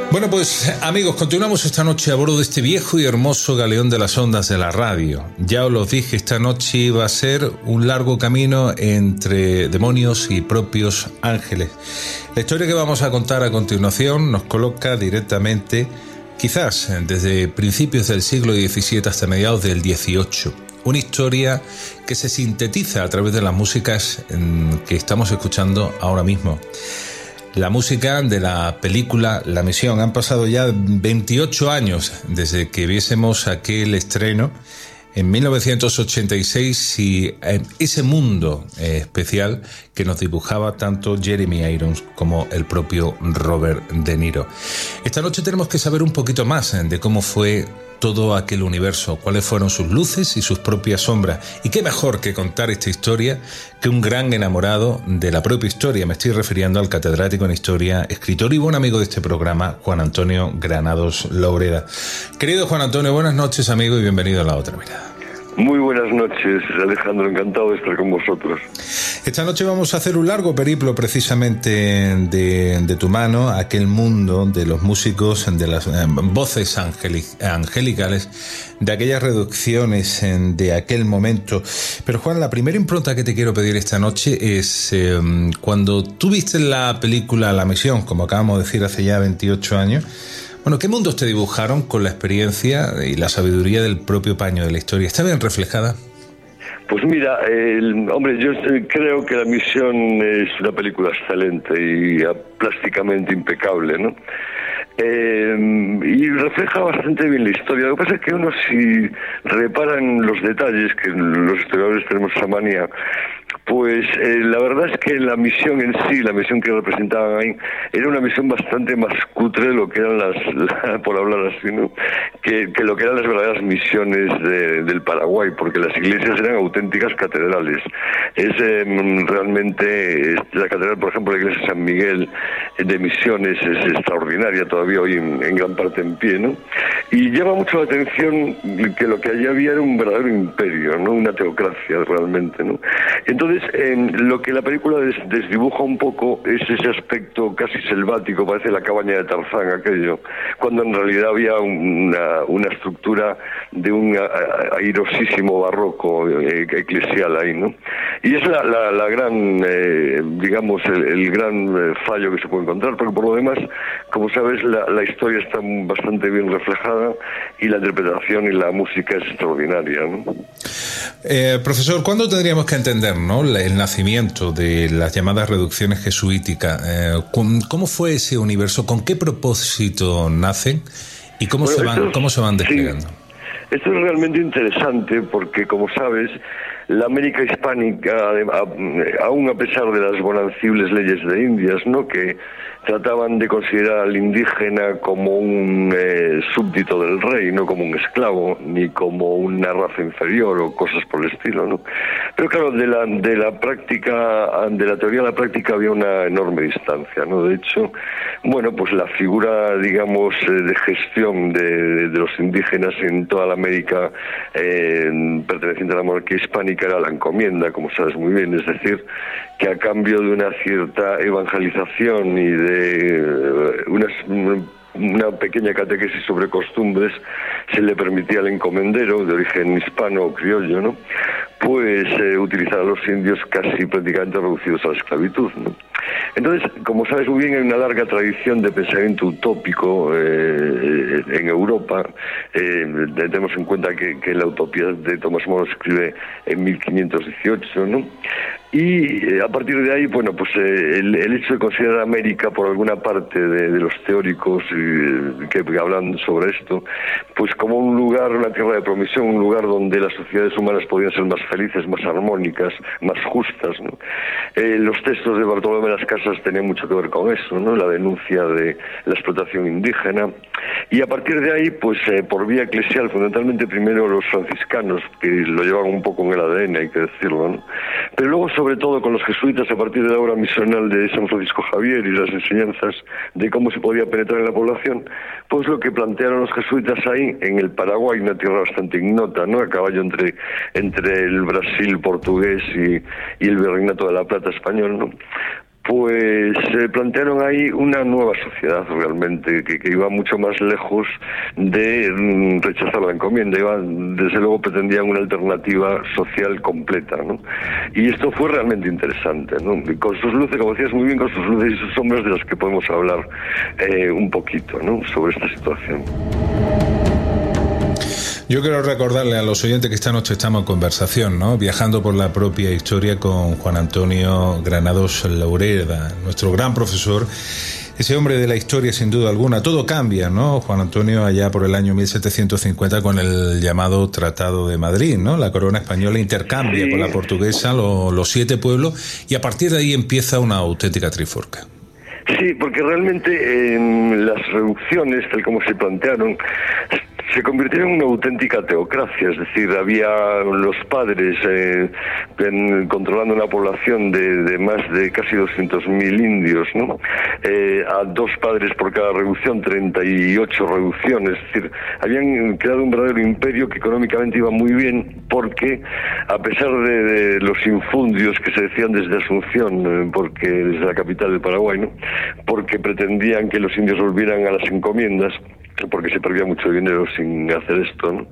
Bueno, pues amigos, continuamos esta noche a bordo de este viejo y hermoso galeón de las ondas de la radio. Ya os lo dije, esta noche iba a ser un largo camino entre demonios y propios ángeles. La historia que vamos a contar a continuación nos coloca directamente, quizás desde principios del siglo XVII hasta mediados del XVIII. Una historia que se sintetiza a través de las músicas que estamos escuchando ahora mismo. La música de la película La Misión. Han pasado ya 28 años desde que viésemos aquel estreno en 1986 y ese mundo especial que nos dibujaba tanto Jeremy Irons como el propio Robert De Niro. Esta noche tenemos que saber un poquito más de cómo fue todo aquel universo, cuáles fueron sus luces y sus propias sombras. Y qué mejor que contar esta historia que un gran enamorado de la propia historia. Me estoy refiriendo al catedrático en historia, escritor y buen amigo de este programa, Juan Antonio Granados Loureda. Querido Juan Antonio, buenas noches, amigo, y bienvenido a La Otra Mirada. Muy buenas noches, Alejandro, encantado de estar con vosotros. Esta noche vamos a hacer un largo periplo precisamente de tu mano, aquel mundo de los músicos, de las voces angelicales, de aquellas reducciones de aquel momento. Pero Juan, la primera impronta que te quiero pedir esta noche es cuando tú viste la película La Misión, como acabamos de decir hace ya 28 años, bueno, ¿qué mundos te dibujaron con la experiencia y la sabiduría del propio paño de la historia? ¿Está bien reflejada? Pues mira, hombre, yo creo que La Misión es una película excelente y plásticamente impecable, ¿no? Y refleja bastante bien la historia. Lo que pasa es que uno, si repara en los detalles, que los historiadores tenemos esa manía, pues la verdad es que la misión en sí, la misión que representaban ahí, era una misión bastante más cutre de lo que eran por hablar así, ¿no? Que lo que eran las verdaderas misiones del Paraguay, porque las iglesias eran auténticas catedrales. Realmente la catedral, por ejemplo, la iglesia de San Miguel de Misiones es extraordinaria, todavía hoy en gran parte en pie, ¿no? Y llama mucho la atención que lo que allí había era un verdadero imperio, ¿no? Una teocracia realmente, ¿no? Entonces, lo que la película desdibuja un poco es ese aspecto casi selvático, parece la cabaña de Tarzán aquello, cuando en realidad había una estructura de un airosísimo barroco eclesial ahí, ¿no? Y es la gran, digamos, el gran fallo que se puede encontrar, porque por lo demás, como sabes, la historia está bastante bien reflejada y la interpretación y la música es extraordinaria, ¿no? Profesor, ¿cuándo tendríamos que entender, ¿no?, el nacimiento de las llamadas reducciones jesuíticas? ¿Cómo fue ese universo? ¿Con qué propósito nacen? ¿Y cómo se van desplegando? Sí. Esto es realmente interesante porque, como sabes, la América hispánica, aún a pesar de las bonancibles leyes de Indias, ¿no?, que trataban de considerar al indígena como un súbdito del rey, no como un esclavo, ni como una raza inferior o cosas por el estilo, ¿no? Pero claro, de la práctica, de la teoría a la práctica había una enorme distancia, ¿no? De hecho, bueno, pues la figura, digamos, de gestión de los indígenas en toda la América perteneciente a la monarquía hispánica era la encomienda, como sabes muy bien, es decir, que a cambio de una cierta evangelización y de una pequeña catequesis sobre costumbres se le permitía al encomendero de origen hispano o criollo, ¿no?, pues utilizar a los indios casi prácticamente reducidos a la esclavitud, ¿no? Entonces, como sabes muy bien, hay una larga tradición de pensamiento utópico en Europa. Tenemos en cuenta que la utopía de Tomás Moro escribe en 1518, ¿no? Y a partir de ahí, bueno, pues el hecho de considerar América por alguna parte de los teóricos que hablan sobre esto, pues como un lugar, una tierra de promisión, un lugar donde las sociedades humanas podían ser más felices, más armónicas, más justas, ¿no? Los textos de Bartolomé de las Casas tenían mucho que ver con eso, ¿no?, la denuncia de la explotación indígena. Y a partir de ahí, pues por vía eclesial, fundamentalmente primero los franciscanos, que lo llevaban un poco en el ADN, hay que decirlo, ¿no?, pero luego sobre todo con los jesuitas a partir de la obra misional de San Francisco Javier y las enseñanzas de cómo se podía penetrar en la población, pues lo que plantearon los jesuitas ahí en el Paraguay, una tierra bastante ignota, ¿no?, a caballo entre el Brasil portugués y el Virreinato de la Plata español, ¿no?, pues plantearon ahí una nueva sociedad realmente, que iba mucho más lejos de rechazar la encomienda, desde luego pretendían una alternativa social completa, ¿no? Y esto fue realmente interesante, ¿no? Y con sus luces, como decías muy bien, con sus luces y sus sombras, de las que podemos hablar un poquito, ¿no?, sobre esta situación. Yo quiero recordarle a los oyentes que esta noche estamos en conversación, ¿no?, viajando por la propia historia con Juan Antonio Granados Laureda, nuestro gran profesor, ese hombre de la historia sin duda alguna. Todo cambia, ¿no, Juan Antonio, allá por el año 1750 con el llamado Tratado de Madrid, ¿no? La corona española intercambia con la portuguesa los 7 pueblos y a partir de ahí empieza una auténtica trifulca. Sí, porque realmente las reducciones, tal como se plantearon, se convirtieron en una auténtica teocracia, es decir, había los padres controlando una población de más de casi 200.000 indios, ¿no? A 2 padres por cada reducción, 38 reducciones, es decir, habían creado un verdadero imperio que económicamente iba muy bien, porque a pesar de los infundios que se decían desde Asunción, porque desde la capital del Paraguay, ¿no?, porque pretendían que los indios volvieran a las encomiendas, porque se perdía mucho dinero sin hacer esto, ¿no?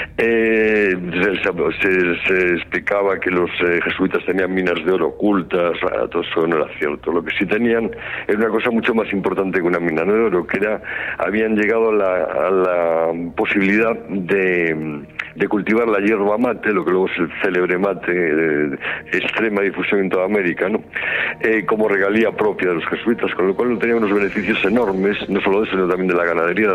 Se explicaba que los jesuitas tenían minas de oro ocultas. Todo eso no era cierto. Lo que sí tenían era una cosa mucho más importante que una mina de oro, que habían llegado a la posibilidad de cultivar la hierba mate, lo que luego es el célebre mate de extrema difusión en toda América, ¿no?, como regalía propia de los jesuitas, con lo cual tenían unos beneficios enormes, no solo de eso, sino también de la ganadería,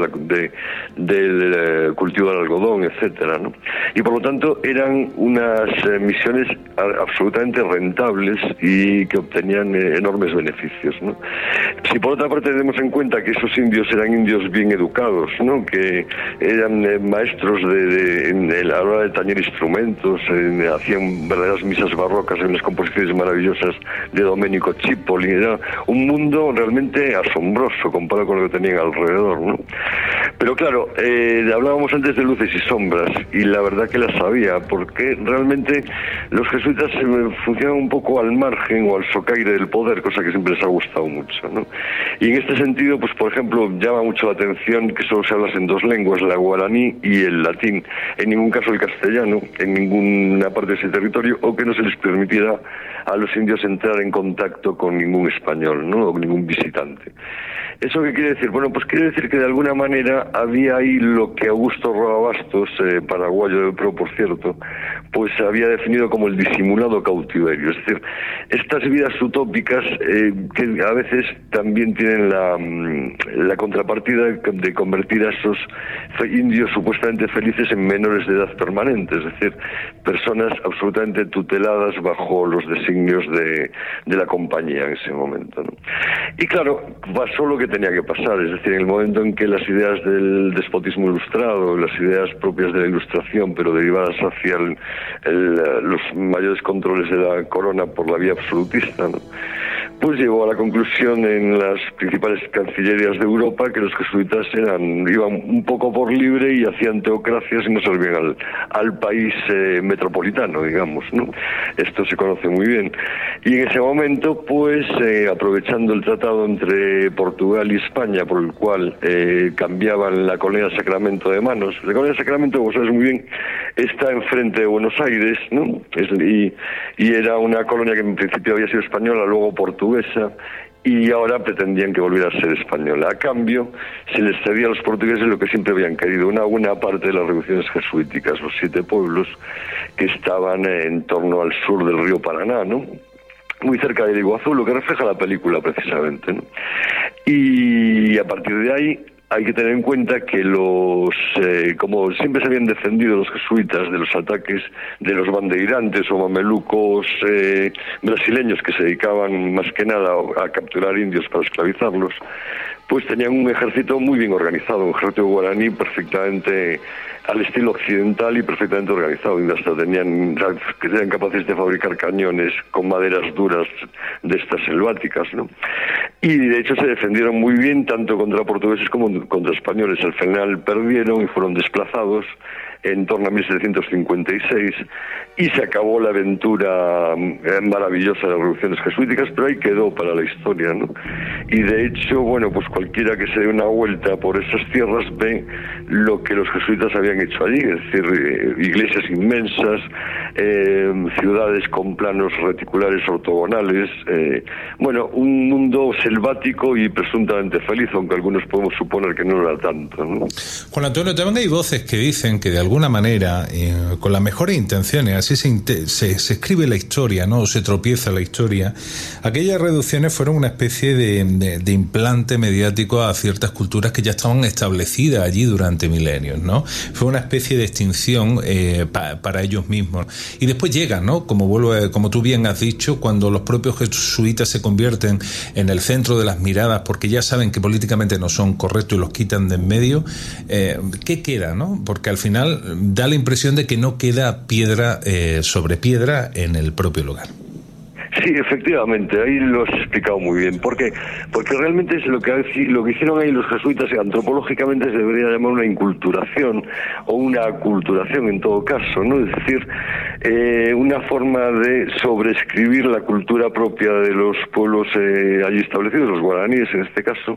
del cultivo del algodón, etcétera, ¿no? Y por lo tanto eran unas misiones absolutamente rentables y que obtenían enormes beneficios, ¿no? Si por otra parte tenemos en cuenta que esos indios eran indios bien educados, ¿no?, que eran maestros a la hora de tañer instrumentos, hacían verdaderas misas barrocas en las composiciones maravillosas de Domenico Cipoli, era un mundo realmente asombroso comparado con lo que tenían alrededor, ¿no? Pero claro, hablábamos antes de luces y sombras, y la verdad que las había, porque realmente los jesuitas funcionan un poco al margen o al socaire del poder, cosa que siempre les ha gustado mucho, ¿no? Y en este sentido, pues por ejemplo, llama mucho la atención que solo se hablasen 2 lenguas, la guaraní y el latín, en ningún caso el castellano, en ninguna parte de ese territorio, o que no se les permitiera a los indios entrar en contacto con ningún español, ¿no?, o con ningún visitante. ¿Eso qué quiere decir? Bueno, pues quiere decir que de alguna manera había ahí lo que Augusto Roa Bastos, paraguayo de pro, por cierto, pues había definido como el disimulado cautiverio. Es decir, estas vidas utópicas que a veces también tienen la contrapartida de convertir a esos indios supuestamente felices en menores de edad permanente, es decir, personas absolutamente tuteladas bajo los designios de la compañía en ese momento, ¿no? Y claro, pasó lo que tenía que pasar, es decir, en el momento en que las ideas del despotismo ilustrado, las ideas propias de la Ilustración, pero derivadas hacia los mayores controles de la corona por la vía absolutista, ¿no?, pues llegó a la conclusión en las principales cancillerías de Europa que los jesuitas iban un poco por libre y hacían teocracias y no servían al país metropolitano, digamos, ¿no? Esto se conoce muy bien. Y en ese momento, pues, aprovechando el tratado entre Portugal y España, por el cual cambiaban la colonia de Sacramento de manos. La colonia de Sacramento, como sabes muy bien, está enfrente de Buenos Aires, ¿no? Y era una colonia que en principio había sido española, luego portuguesa, y ahora pretendían que volviera a ser española. A cambio, se les cedía a los portugueses lo que siempre habían querido, una buena parte de las revoluciones jesuíticas, los 7 pueblos que estaban en torno al sur del río Paraná, ¿no?, muy cerca del Iguazú, lo que refleja la película precisamente, ¿no? Y a partir de ahí hay que tener en cuenta que como siempre se habían defendido los jesuitas de los ataques de los bandeirantes o mamelucos brasileños que se dedicaban más que nada a capturar indios para esclavizarlos, pues tenían un ejército muy bien organizado, un ejército guaraní perfectamente al estilo occidental y perfectamente organizado, y hasta eran capaces de fabricar cañones con maderas duras de estas selváticas, ¿no? Y de hecho se defendieron muy bien tanto contra portugueses como contra españoles. Al final perdieron y fueron desplazados en torno a 1756, y se acabó la aventura maravillosa de las revoluciones jesuíticas, pero ahí quedó para la historia, ¿no? Y de hecho, bueno, pues cualquiera que se dé una vuelta por esas tierras ve lo que los jesuitas habían hecho allí, es decir, iglesias inmensas, ciudades con planos reticulares ortogonales, bueno, un mundo selvático y presuntamente feliz, aunque algunos podemos suponer que no era tanto, ¿no? Juan Antonio, también hay voces que dicen que de alguna manera, con las mejores intenciones, así se escribe la historia, ¿no? O se tropieza la historia. Aquellas reducciones fueron una especie de implante mediático a ciertas culturas que ya estaban establecidas allí durante milenios, ¿no? Fue una especie de extinción para ellos mismos. Y después llegan, ¿no? Como tú bien has dicho, cuando los propios jesuitas se convierten en el centro de las miradas porque ya saben que políticamente no son correctos y los quitan de en medio, ¿qué queda, no? Porque al final da la impresión de que no queda piedra sobre piedra en el propio lugar. Sí, efectivamente, ahí lo has explicado muy bien. ¿Por qué? Porque realmente es lo que hicieron ahí los jesuitas, antropológicamente se debería llamar una inculturación o una aculturación en todo caso, ¿no? Es decir, una forma de sobreescribir la cultura propia de los pueblos allí establecidos, los guaraníes en este caso,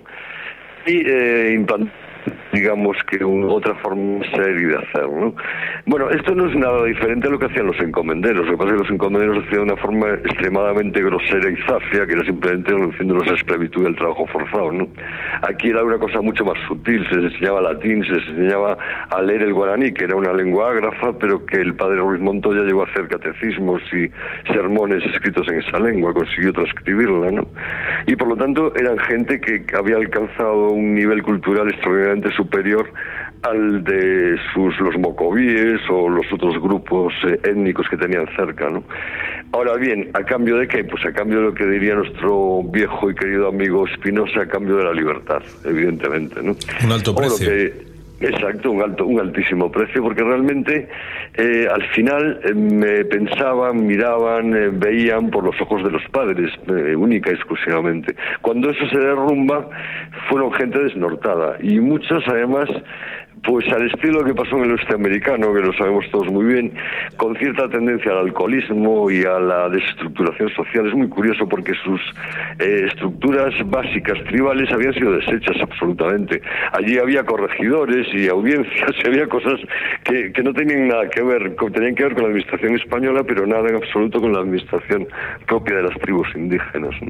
y implantar, digamos, que otra forma seria de hacer, ¿no? Bueno, esto no es nada diferente a lo que hacían los encomenderos. Lo que pasa es que los encomenderos hacían de una forma extremadamente grosera y zafia, que era simplemente reduciéndolos a esclavitud y al trabajo forzado, ¿no? Aquí era una cosa mucho más sutil, se les enseñaba latín, se les enseñaba a leer el guaraní, que era una lengua ágrafa, pero que el padre Ruiz Montoya llegó a hacer catecismos y sermones escritos en esa lengua, consiguió transcribirla, ¿no? Y por lo tanto eran gente que había alcanzado un nivel cultural extraordinariamente superior al de los mocovíes o los otros grupos étnicos que tenían cerca, ¿no? Ahora bien, ¿a cambio de qué? Pues a cambio de lo que diría nuestro viejo y querido amigo Spinoza, a cambio de la libertad, evidentemente, ¿no? Un alto precio. Exacto, un altísimo precio, porque realmente al final pensaban, miraban, veían por los ojos de los padres, única y exclusivamente. Cuando eso se derrumba, fueron gente desnortada, y muchos además, pues al estilo que pasó en el oeste americano, que lo sabemos todos muy bien, con cierta tendencia al alcoholismo y a la desestructuración social. Es muy curioso porque sus estructuras básicas tribales habían sido deshechas absolutamente. Allí había corregidores y audiencias, y había cosas que no tenían nada que ver, tenían que ver con la administración española, pero nada en absoluto con la administración propia de las tribus indígenas, ¿no?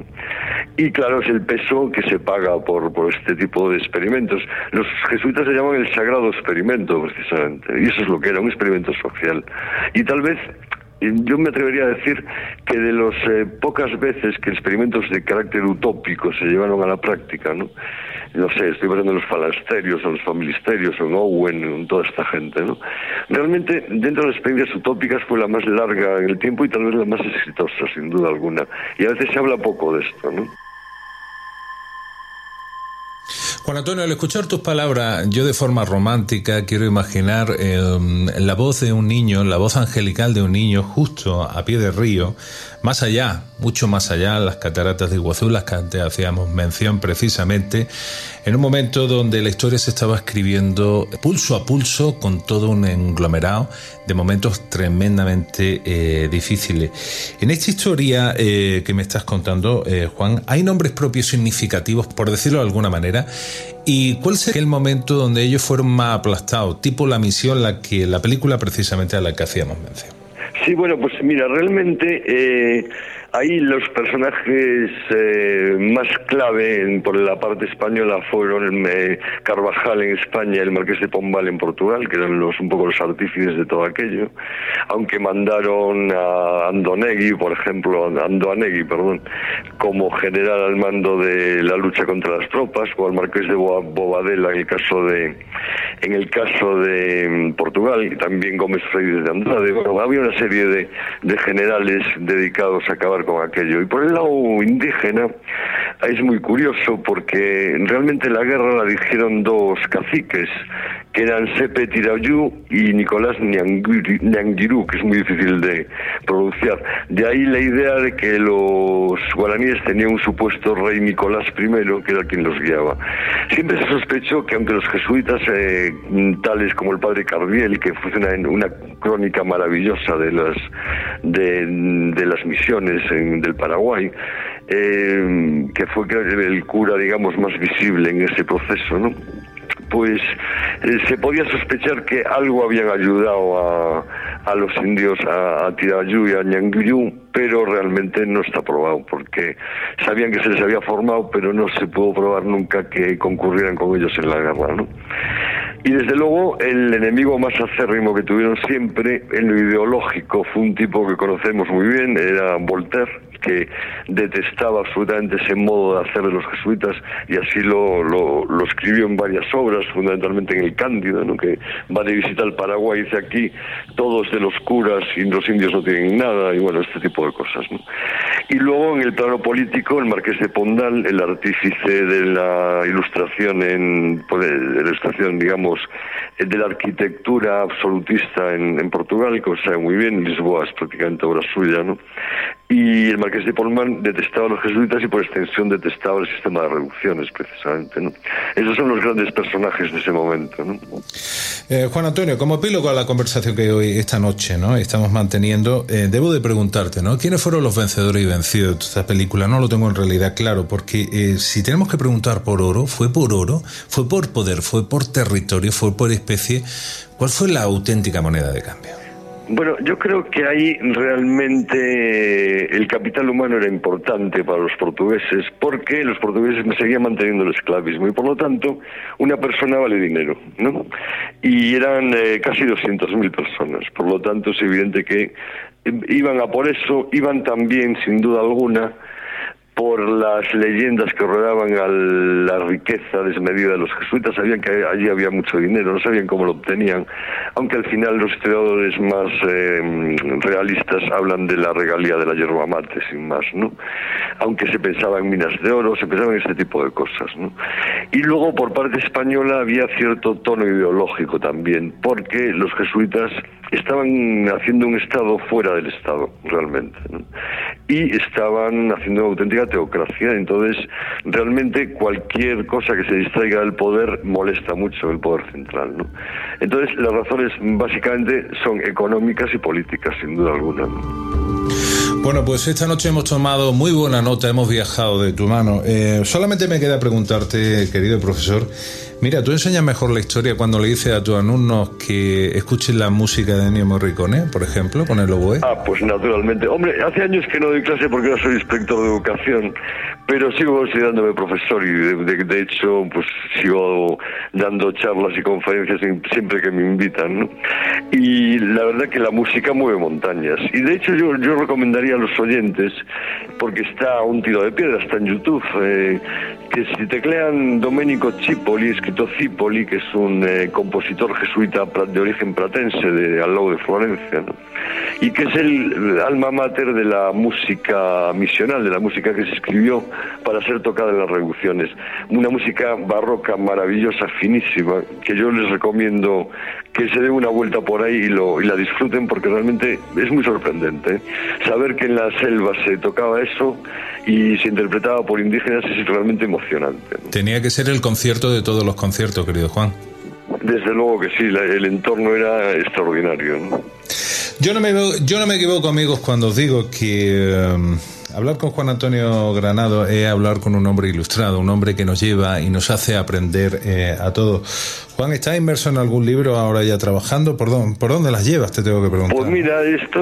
Y claro, es el peso que se paga por este tipo de experimentos. Los jesuitas se llaman el sagrado experimento, precisamente, y eso es lo que era, un experimento social. Y tal vez yo me atrevería a decir que de las pocas veces que experimentos de carácter utópico se llevaron a la práctica, ¿no? No sé, estoy pensando en los falasterios, en los familisterios, en Owen, en toda esta gente, ¿no? Realmente, dentro de las experiencias utópicas fue la más larga en el tiempo y tal vez la más exitosa, sin duda alguna. Y a veces se habla poco de esto, ¿no? Juan Antonio, al escuchar tus palabras, yo de forma romántica quiero imaginar la voz de un niño, la voz angelical de un niño justo a pie de río, más allá, mucho más allá, las cataratas de Iguazú, las que antes hacíamos mención precisamente, en un momento donde la historia se estaba escribiendo pulso a pulso con todo un englomerado de momentos tremendamente difíciles. En esta historia que me estás contando, Juan, ¿hay nombres propios significativos, por decirlo de alguna manera? ¿Y cuál sería el momento donde ellos fueron más aplastados? Tipo La Misión, la película precisamente a la que hacíamos mención. Sí, bueno, pues mira, realmente ahí los personajes más clave por la parte española fueron Carvajal en España y el Marqués de Pombal en Portugal, que eran un poco los artífices de todo aquello, aunque mandaron a Andoanegui, como general al mando de la lucha contra las tropas, o al Marqués de Bobadela en el caso de Portugal, y también Gómez Freire de Andrade. Bueno, había una serie de generales dedicados a acabar con aquello. Y por el lado indígena, es muy curioso porque realmente la guerra la dirigieron dos caciques, que eran Sepe Tirayú y Nicolás Ñanguirú, que es muy difícil de pronunciar. De ahí la idea de que los guaraníes tenían un supuesto rey Nicolás I, que era quien los guiaba. Siempre se sospechó que aunque los jesuitas, tales como el padre Cardiel, que fue una crónica maravillosa de las misiones del Paraguay, que fue el cura, digamos, más visible en ese proceso, ¿no? Pues se podía sospechar que algo habían ayudado a los indios, a Tirayú y a Ñanguirú, pero realmente no está probado, porque sabían que se les había formado, pero no se pudo probar nunca que concurrieran con ellos en la guerra, ¿no? Y desde luego el enemigo más acérrimo que tuvieron siempre en lo ideológico fue un tipo que conocemos muy bien, era Voltaire, que detestaba absolutamente ese modo de hacer de los jesuitas, y así lo escribió en varias obras, fundamentalmente en el Cándido, ¿no? Que va de visita al Paraguay y dice: aquí todos de los curas y los indios no tienen nada, y bueno, este tipo de cosas, ¿no? Y luego en el plano político, el Marqués de Pondal, el artífice de la ilustración digamos, de la arquitectura absolutista en Portugal, que sabe muy bien, Lisboa es prácticamente obra suya, ¿no? Y el Marqués de Pombal detestaba a los jesuitas y por extensión detestaba el sistema de reducciones, precisamente, ¿no? Esos son los grandes personajes de ese momento, ¿no? Juan Antonio, como epílogo a la conversación que hoy, esta noche, ¿no?, estamos manteniendo, debo de preguntarte, ¿no?, ¿quiénes fueron los vencedores y vencidos de esta película? No lo tengo en realidad claro, porque si tenemos que preguntar por oro, fue por poder, fue por territorio, fue por especie. ¿Cuál fue la auténtica moneda de cambio? Bueno, yo creo que ahí realmente el capital humano era importante para los portugueses, porque los portugueses seguían manteniendo el esclavismo y por lo tanto una persona vale dinero, ¿no? Y eran casi 200.000 personas, por lo tanto es evidente que iban a por eso, iban también sin duda alguna por las leyendas que rodeaban a la riqueza desmedida de los jesuitas. Sabían que allí había mucho dinero, no sabían cómo lo obtenían, aunque al final los historiadores más realistas hablan de la regalía de la yerba mate, sin más, ¿no? Aunque se pensaba en minas de oro, se pensaba en ese tipo de cosas, ¿no? Y luego por parte española había cierto tono ideológico también, porque los jesuitas estaban haciendo un Estado fuera del Estado, realmente, ¿no? Y estaban haciendo una auténtica teocracia. Entonces realmente cualquier cosa que se distraiga del poder molesta mucho el poder central, ¿no? Entonces las razones básicamente son económicas y políticas, sin duda alguna, ¿no? Bueno, pues esta noche hemos tomado muy buena nota, hemos viajado de tu mano. Solamente me queda preguntarte, querido profesor, mira, tú enseñas mejor la historia cuando le dices a tus alumnos que escuchen la música de Ennio Morricone, por ejemplo, con el oboe. Pues naturalmente. Hombre, hace años que no doy clase porque no soy inspector de educación, pero sigo considerándome profesor y de hecho pues sigo dando charlas y conferencias siempre que me invitan, ¿no? Y la verdad que la música mueve montañas. Y de hecho yo recomendaría a los oyentes, porque está a un tiro de piedra, está en YouTube, que si teclean Domenico Cipoli, escrito Cipoli, que es un compositor jesuita de origen pratense, al lado de Florencia, ¿no? Y que es el alma mater de la música misional, de la música que se escribió para ser tocada en las reducciones. Una música barroca maravillosa, finísima, que yo les recomiendo que se den una vuelta por ahí y la disfruten, porque realmente es muy sorprendente, ¿eh? Saber que en la selva se tocaba eso y se interpretaba por indígenas es realmente emocionante, ¿no? Tenía que ser el concierto de todos los conciertos, querido Juan. Desde luego que sí, el entorno era extraordinario, ¿no? Yo no me equivoco, amigos, cuando os digo que hablar con Juan Antonio Granado es hablar con un hombre ilustrado, un hombre que nos lleva y nos hace aprender a todos. Juan, ¿estás inmerso en algún libro ahora ya trabajando? ¿Por dónde las llevas? Te tengo que preguntar. Pues mira,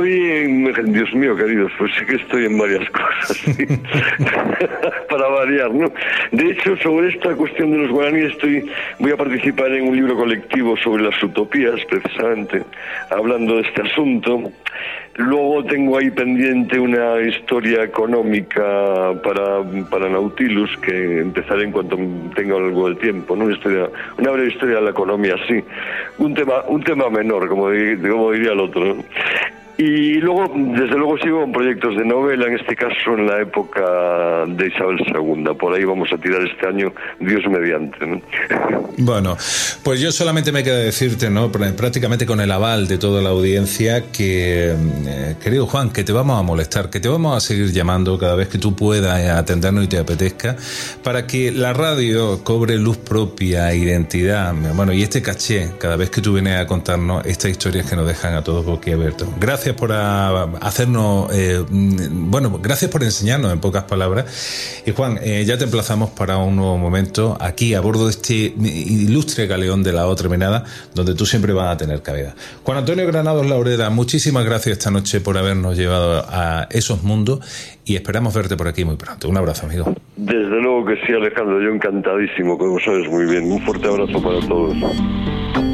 Dios mío, queridos, pues sí que estoy en varias cosas, ¿sí? Para variar, ¿no? De hecho, sobre esta cuestión de los guaraníes voy a participar en un libro colectivo sobre las utopías, precisamente, hablando de este asunto. Luego tengo ahí pendiente una historia económica para Nautilus, que empezaré en cuanto tenga algo de tiempo, ¿no? Una breve historia de la economía, sí. Un tema menor, como diría el otro, ¿no? Y luego, desde luego, sigo con proyectos de novela, en este caso en la época de Isabel II. Por ahí vamos a tirar este año, Dios mediante, ¿no? Bueno, pues yo solamente me queda decirte, ¿no?, prácticamente con el aval de toda la audiencia, que, querido Juan, que te vamos a molestar, que te vamos a seguir llamando cada vez que tú puedas atendernos y te apetezca, para que la radio cobre luz propia, identidad, bueno, y este caché, cada vez que tú vienes a contarnos estas historias que nos dejan a todos boquiabiertos. Gracias por hacernos, gracias por enseñarnos, en pocas palabras. Y Juan, ya te emplazamos para un nuevo momento aquí a bordo de este ilustre galeón de la otra mirada, donde tú siempre vas a tener cabida. Juan Antonio Granados Laureda, muchísimas gracias esta noche por habernos llevado a esos mundos y esperamos verte por aquí muy pronto. Un abrazo, amigo. Desde luego que sí, Alejandro, yo encantadísimo, como sabes muy bien. Un fuerte abrazo para todos.